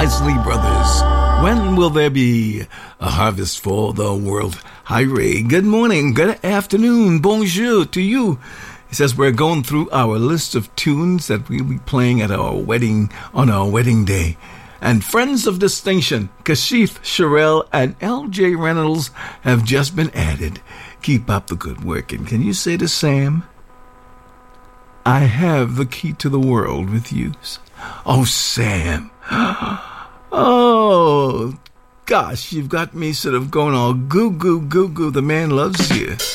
Isley Brothers. When will there be a harvest for the world? Hi, Ray. Good morning. Good afternoon. Bonjour to you. He says we're going through our list of tunes that we'll be playing at our wedding on our wedding day. And friends of distinction, Kashif, Sherelle, and L.J. Reynolds have just been added. Keep up the good work. And can you say to Sam, I have the key to the world with you. Oh, Sam. Oh, gosh, you've got me sort of going all goo, goo, goo, goo. The man loves you.